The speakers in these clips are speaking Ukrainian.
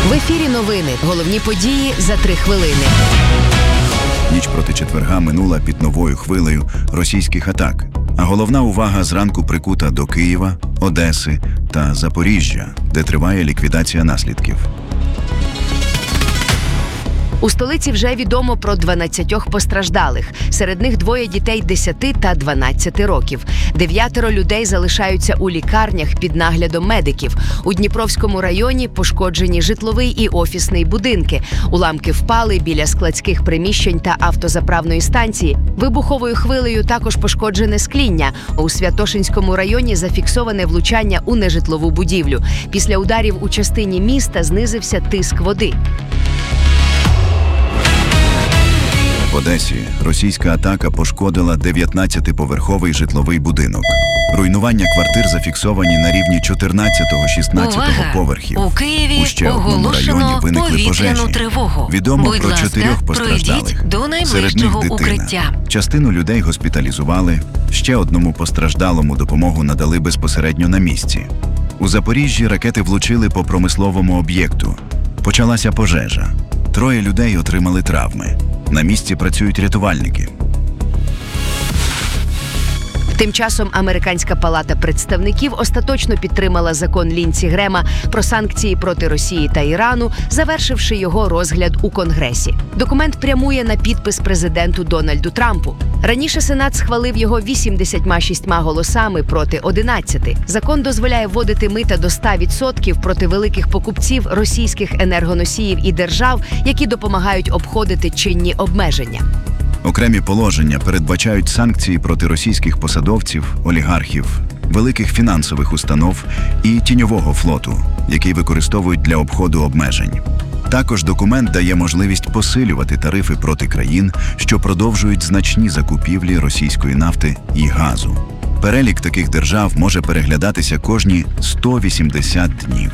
В ефірі новини. Головні події за 3 хвилини. Ніч проти четверга минула під новою хвилею російських атак. А головна увага зранку прикута до Києва, Одеси та Запоріжжя, де триває ліквідація наслідків. У столиці вже відомо про 12 постраждалих. Серед них 2 дітей 10 та 12 років. 9 людей залишаються у лікарнях під наглядом медиків. У Дніпровському районі пошкоджені житловий і офісний будинки. Уламки впали біля складських приміщень та автозаправної станції. Вибуховою хвилею також пошкоджене скління. У Святошинському районі зафіксоване влучання у нежитлову будівлю. Після ударів у частині міста знизився тиск води. В Одесі російська атака пошкодила 19-поверховий житловий будинок. Руйнування квартир зафіксовані на рівні 14-16 поверхів. У Києві у ще одному районі виникли пожежі. Тривогу. Відомо Будь про ласка, 4 постраждалих. до найближчого Серед них дитина. укриття. Частину людей госпіталізували, ще одному постраждалому допомогу надали безпосередньо на місці. У Запоріжжі ракети влучили по промисловому об'єкту. Почалася пожежа. 3 людей отримали травми. На місці працюють рятувальники. Тим часом Американська палата представників остаточно підтримала закон Лінці Грема про санкції проти Росії та Ірану, завершивши його розгляд у Конгресі. Документ прямує на підпис президенту Дональду Трампу. Раніше Сенат схвалив його 86 голосами проти 11. Закон дозволяє вводити мита до 100% проти великих покупців російських енергоносіїв і держав, які допомагають обходити чинні обмеження. Окремі положення передбачають санкції проти російських посадовців, олігархів, великих фінансових установ і тіньового флоту, який використовують для обходу обмежень. Також документ дає можливість посилювати тарифи проти країн, що продовжують значні закупівлі російської нафти і газу. Перелік таких держав може переглядатися кожні 180 днів.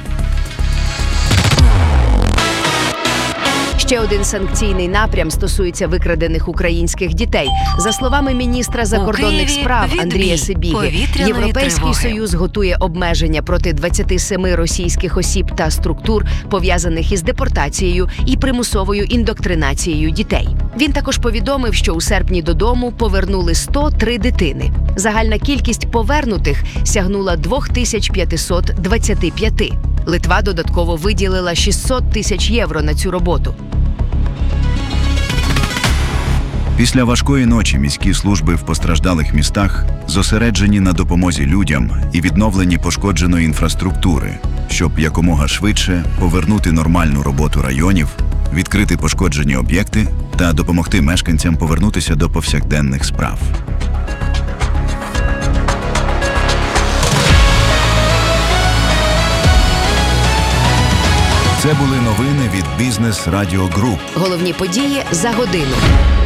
Ще один санкційний напрям стосується викрадених українських дітей. За словами міністра закордонних справ Андрія Сибіги, Європейський Союз готує обмеження проти 27 російських осіб та структур, пов'язаних із депортацією і примусовою індоктринацією дітей. Він також повідомив, що у серпні додому повернули 103 дитини. Загальна кількість повернутих сягнула 2525. Литва додатково виділила 600 тисяч євро на цю роботу. Після важкої ночі міські служби в постраждалих містах зосереджені на допомозі людям і відновленні пошкодженої інфраструктури, щоб якомога швидше повернути нормальну роботу районів, відкрити пошкоджені об'єкти та допомогти мешканцям повернутися до повсякденних справ. Це були новини від Бізнес Радіо Груп. Головні події за годину.